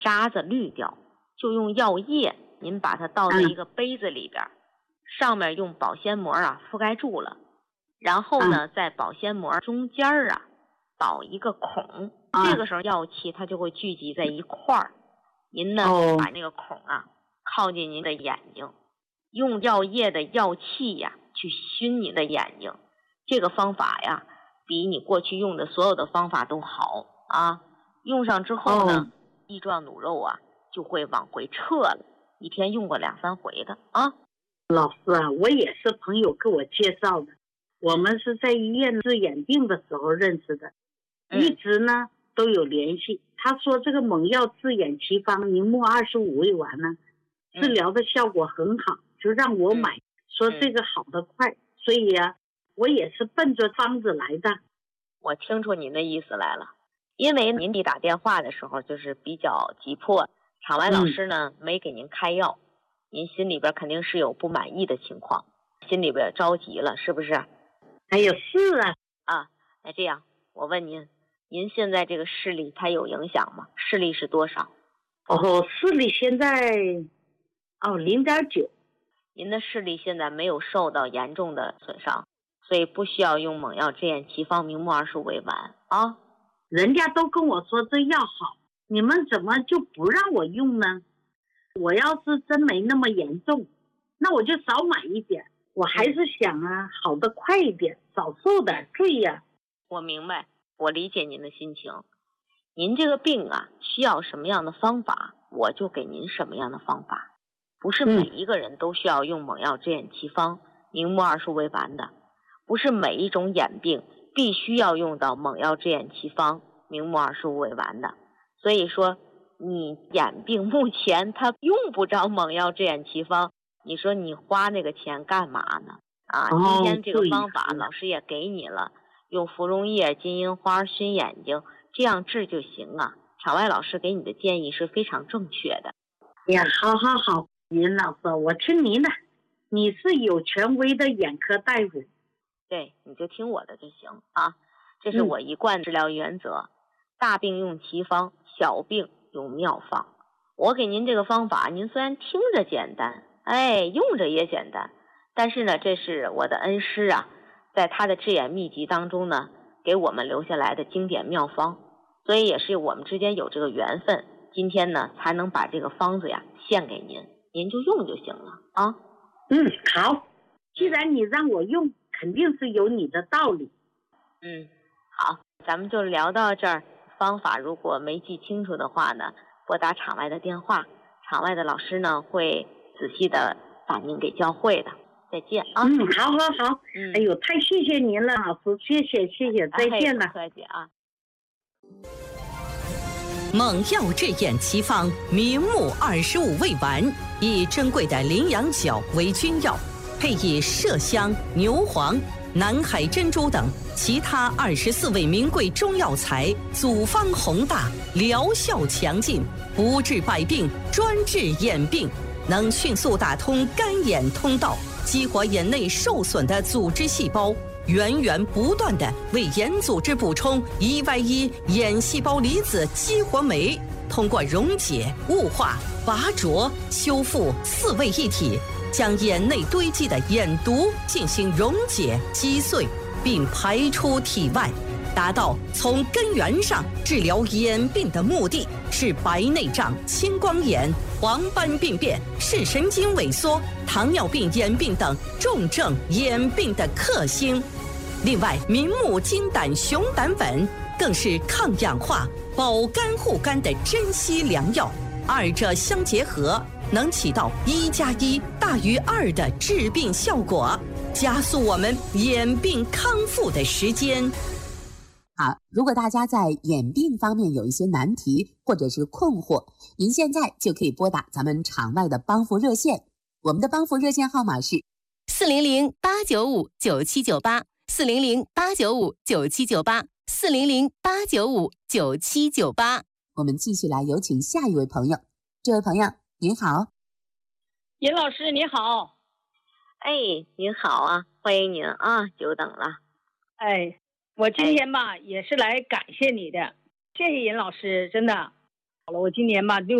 渣子滤掉，就用药液，您把它倒在一个杯子里边，上面用保鲜膜覆盖住了，然后呢，在保鲜膜中间倒一个孔，这个时候药气它就会聚集在一块儿。您呢，把那个孔靠近您的眼睛，用药液的药气去熏你的眼睛。这个方法比你过去用的所有的方法都好用上之后呢，异状脓肉就会往回撤了，一天用过2-3回的老师我也是朋友给我介绍的，我们是在医院治眼病的时候认识的，一直呢都有联系。他说这个猛药治眼奇方明目25味丸呢，治疗的效果很好，就让我买，说这个好得快，所以我也是奔着方子来的。 我听出您的意思来了，因为您打电话的时候就是比较急迫，场外老师呢没给您开药，您心里边肯定是有不满意的情况，心里边着急了，是不是？ 哎呦，是那这样我问您，您现在这个视力它有影响吗？视力是多少？ 视力现在0.9。 您的视力现在没有受到严重的损伤，所以不需要用猛药治眼奇方明目25味丸人家都跟我说这药好，你们怎么就不让我用呢？我要是真没那么严重，那我就少买一点，我还是想好的快一点，少受点罪我明白，我理解您的心情。您这个病需要什么样的方法，我就给您什么样的方法。不是每一个人都需要用猛药治眼奇方明目25味丸的，不是每一种眼病必须要用到猛药治眼奇方明目25味丸的。所以说你眼病目前它用不着猛药治眼奇方，你说你花那个钱干嘛呢？今天这个方法老师也给你了，用芙蓉叶、金银花熏眼睛，这样治就行场外老师给你的建议是非常正确的。 好，尹老师，我听您的，你是有权威的眼科大夫。 对，你就听我的就行这是我一贯治疗原则，大病用奇方，小病用妙方。我给您这个方法，您虽然听着简单，用着也简单，但是呢，这是我的恩师在他的治眼秘籍当中呢，给我们留下来的经典妙方，所以也是我们之间有这个缘分，今天呢才能把这个方子献给您，您就用就行了好，既然你让我用，肯定是有你的道理。 好，咱们就聊到这儿。方法如果没记清楚的话呢，拨打场外的电话，场外的老师呢会仔细的把您给教会的。再见好。 哎呦，太谢谢您了，老师，谢谢，再见了。 不客气猛药治眼奇方明目25味丸，以珍贵的羚羊角为君药，配以麝香、牛黄、南海珍珠等其他24味名贵中药材，组方宏大，疗效强劲，不治百病，专治眼病，能迅速打通干眼通道，激活眼内受损的组织细胞，源源不断地为眼组织补充1Y1眼细胞离子激活酶，通过溶解、雾化、拔灼、修复4位一体，将眼内堆积的眼毒进行溶解击碎，并排出体外，达到从根源上治疗眼病的目的，是白内障、青光眼、黄斑病变、视神经萎缩、糖尿病眼病等重症眼病的克星。另外，明目金胆熊胆粉更是抗氧化、保肝护肝的珍稀良药，二者相结合，能起到1+1大于2的治病效果，加速我们眼病康复的时间。 好，如果大家在眼病方面有一些难题或者是困惑，您现在就可以拨打咱们场外的帮扶热线，我们的帮扶热线号码是 400-895-9798，400-895-9798，400-895-9798。 我们继续来有请下一位朋友。这位朋友您好。 尹老师你好。 您好欢迎您久等了。 我今天吧也是来感谢你的，谢谢尹老师，真的。 好了，我今年吧